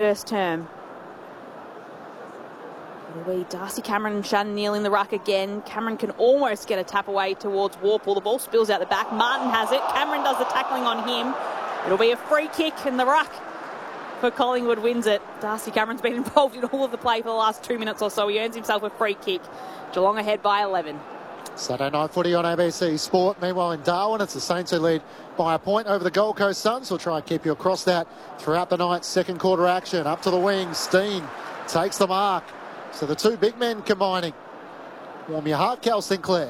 first term. It'll be Darcy Cameron and Shannon Neal in the ruck again. Cameron can almost get a tap away towards Warple. The ball spills out the back. Martin has it. Cameron does the tackling on him. It'll be a free kick, and the ruck for Collingwood wins it. Darcy Cameron's been involved in all of the play for the last 2 minutes or so. He earns himself a free kick. Geelong ahead by 11. Saturday night footy on ABC Sport. Meanwhile in Darwin, it's the Saints who lead by a point over the Gold Coast Suns. We'll try and keep you across that throughout the night. Second quarter action. Up to the wing. Steen takes the mark. So the two big men combining. Warm your heart, Cal Sinclair.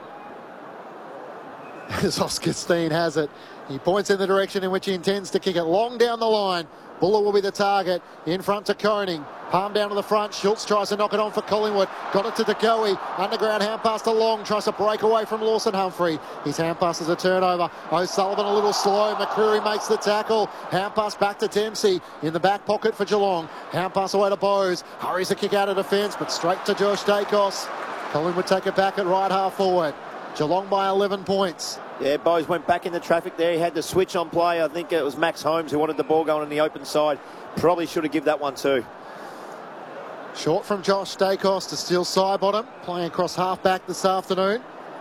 As Oscar Steen has it, he points in the direction in which he intends to kick it long down the line. Buller will be the target. In front to Koning. Palm down to the front. Schultz tries to knock it on for Collingwood. Got it to DeGoey. Underground hand pass to Long. Tries to break away from Lawson Humphrey. His hand pass is a turnover. O'Sullivan a little slow. McCreary makes the tackle. Hand pass back to Dempsey. In the back pocket for Geelong. Hand pass away to Bowes. Hurries a kick out of defence, but straight to Josh Dacos. Collingwood take it back at right half forward. Geelong by 11 points. Yeah, Bowes went back in the traffic there. He had the switch on play. I think it was Max Holmes who wanted the ball going on the open side. Probably should have given that one too. Short from Josh Dacos to steal Sidebottom. Playing across half-back this afternoon.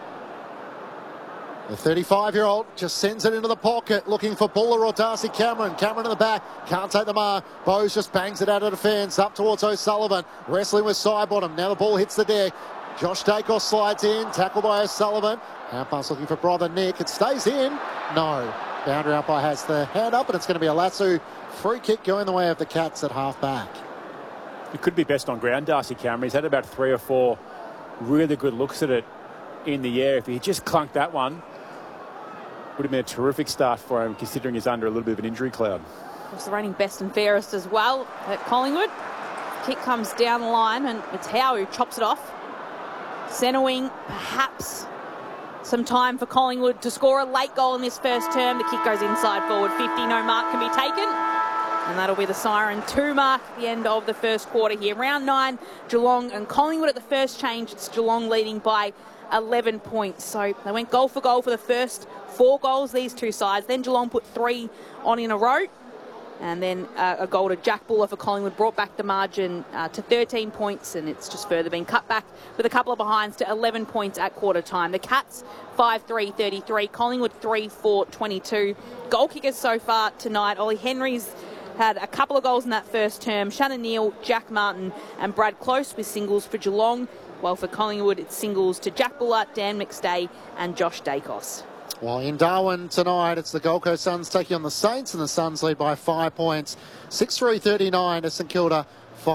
The 35-year-old just sends it into the pocket, looking for Buller or Darcy Cameron. Cameron in the back, can't take the mark. Bowes just bangs it out of defence, up towards O'Sullivan. Wrestling with Sidebottom. Now the ball hits the deck. Josh Dacos slides in, tackled by O'Sullivan. Hand pass looking for brother Nick. It stays in. No. Boundary umpire has the hand up, and it's going to be a Lasso free kick going the way of the Cats at half-back. It could be best on ground, Darcy Cameron. He's had about 3 or 4 really good looks at it in the air. If he just clunked that one, would have been a terrific start for him, considering he's under a little bit of an injury cloud. It's the reigning best and fairest as well at Collingwood. Kick comes down the line, and it's Howe who chops it off. Centre wing, perhaps some time for Collingwood to score a late goal in this first term. The kick goes inside forward 50. No mark can be taken. And that'll be the siren 2 mark at the end of the first quarter here. Round 9, Geelong and Collingwood at the first change. It's Geelong leading by 11 points. So they went goal for the first 4 goals, these two sides. Then Geelong put 3 on in a row. And then a goal to Jack Buller for Collingwood brought back the margin to 13 points, and it's just further been cut back with a couple of behinds to 11 points at quarter time. The Cats 5-3-33, Collingwood 3-4-22. Goal kickers so far tonight. Ollie Henry's had a couple of goals in that first term. Shannon Neal, Jack Martin and Brad Close with singles for Geelong, while for Collingwood it's singles to Jack Buller, Dan McStay and Josh Dacos. Well, in Darwin tonight, it's the Gold Coast Suns taking on the Saints, and the Suns lead by 5 points. 6-3-39 to St Kilda,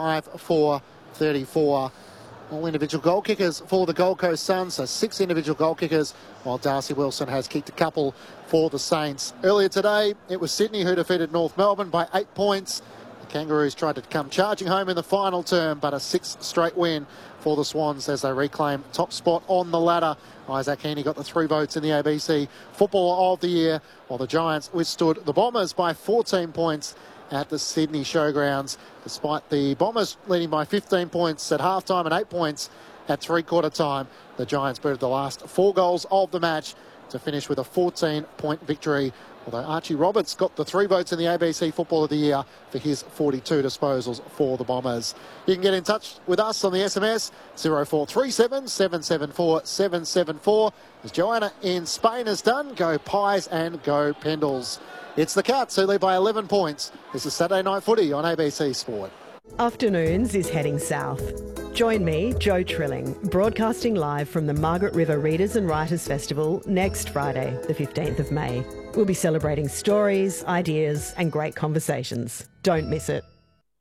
5-4-34. All individual goal kickers for the Gold Coast Suns, so 6 individual goal kickers, while Darcy Wilson has kicked a couple for the Saints. Earlier today, it was Sydney who defeated North Melbourne by 8 points. The Kangaroos tried to come charging home in the final term, but a 6th straight win for the Swans as they reclaim top spot on the ladder. Isaac Heaney got the 3 votes in the ABC Footballer of the Year, while the Giants withstood the Bombers by 14 points at the Sydney Showgrounds, despite the Bombers leading by 15 points at halftime and 8 points at three-quarter time. The Giants booted the last 4 goals of the match to finish with a 14-point victory, although Archie Roberts got the 3 votes in the ABC Football of the Year for his 42 disposals for the Bombers. You can get in touch with us on the SMS 0437 774 774. As Joanna in Spain has done, go Pies and go Pendles. It's the Cats who lead by 11 points. This is Saturday Night Footy on ABC Sport. Afternoons is heading south. Join me, Jo Trilling, broadcasting live from the Margaret River Readers and Writers Festival next Friday, the 15th of May. We'll be celebrating stories, ideas and great conversations. Don't miss it.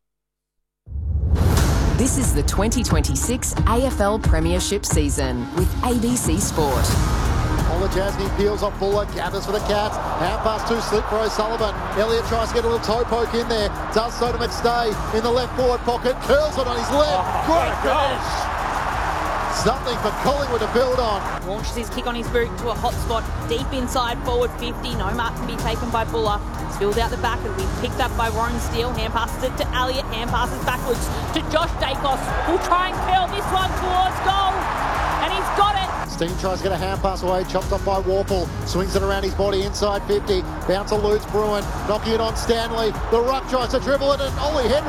This is the 2026 AFL Premiership season with ABC Sport. Ola Jasny peels off Buller, gathers for the Cats. Hand pass too slick for O'Sullivan. Elliott tries to get a little toe poke in there. Does so to McStay in the left forward pocket. Curls it on his left. Great finish. Something for Collingwood to build on. Launches his kick on his boot to a hot spot deep inside forward 50. No mark can be taken by Buller. Spilled out the back. It'll be picked up by Warren Steele. Hand passes it to Elliott. Hand passes backwards to Josh Dacos. Will try and curl this one towards goal. And he's got it. Steen tries to get a hand pass away, chopped off by Warple, swings it around his body inside 50, bounce to Lutz Bruin, knocking it on Stanley, the ruck tries to dribble it, and Ollie Henry